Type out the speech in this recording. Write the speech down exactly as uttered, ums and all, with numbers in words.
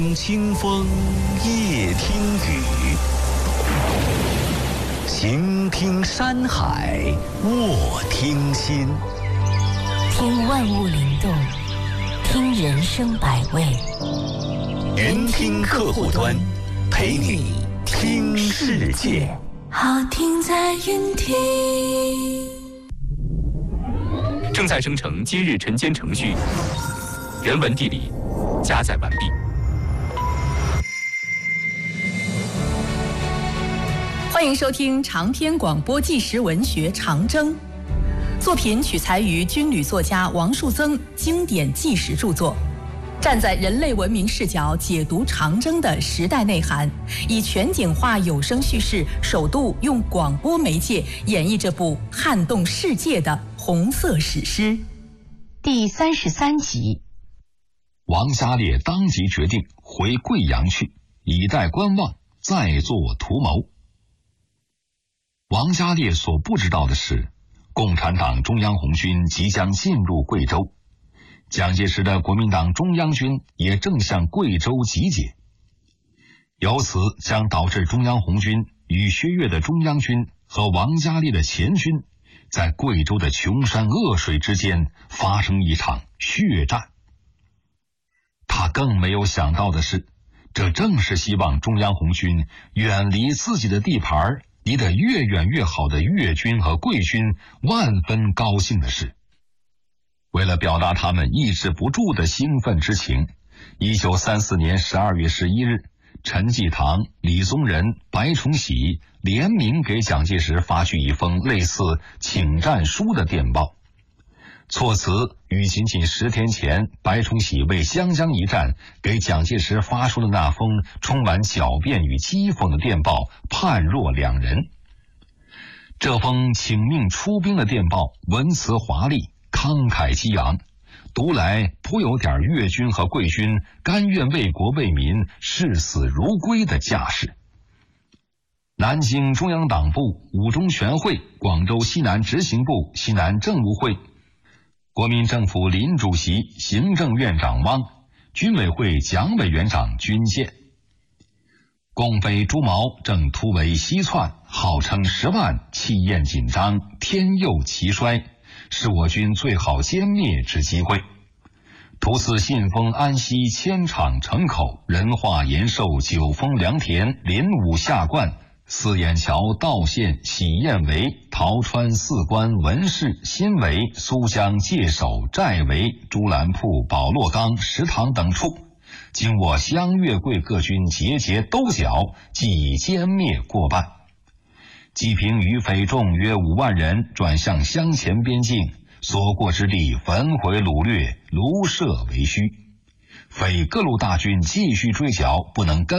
清风夜听雨，行听山海卧听心。 听万物灵动，听人生百味。 云听客户端，陪你听世界。 好听在云听。 正在生成今日晨间程序，人文地理加载完毕。 欢迎收听长篇广播纪实文学《长征》，作品取材于军旅作家王树增经典纪实著作，站在人类文明视角解读长征的时代内涵，以全景化有声叙事，首度用广播媒介演绎这部撼动世界的红色史诗。 第三十三集， 王家烈当即决定回贵阳去，以待观望，再作图谋。王家烈所不知道的是，共产党中央红军即将进入贵州，蒋介石的国民党中央军也正向贵州集结，由此将导致中央红军与薛岳的中央军和王家烈的前军在贵州的穷山恶水之间发生一场血战。他更没有想到的是，这正是希望中央红军远离自己的地盘，离得越远越好的粤军和贵军万分高兴的事。为了表达他们抑制不住的兴奋之情，一九三四年十二月十一日，陈济棠、李宗仁、白崇禧联名给蒋介石发去一封类似请战书的电报，措辞与仅仅十天前白崇禧为湘江一战给蒋介石发出的那封充满狡辩与讥讽的电报判若两人。这封请命出兵的电报文辞华丽，慷慨激昂，读来颇有点粤军和贵军甘愿为国为民视死如归的架势。南京中央党部、五中全会、广州西南执行部、西南政务会、国民政府林主席、行政院长汪、军委会蒋委员长军舰。共匪朱毛正突围西窜，号称十万，气焰紧张，天佑其衰，是我军最好歼灭之机会。图次信丰、安西、千场、城口、仁化、延寿、九峰、良田、临武、下灌、四眼桥、道县、喜宴围、陶川、四关、文市、新围、苏江、界首、寨围、朱兰铺、保洛冈、石塘等处，经我湘粤贵各军节节兜剿，即已歼灭过半。济平余匪众约五万人，转向湘黔边境，所过之地焚毁掳掠，卢舍为虚。匪各路大军继续追剿，不能根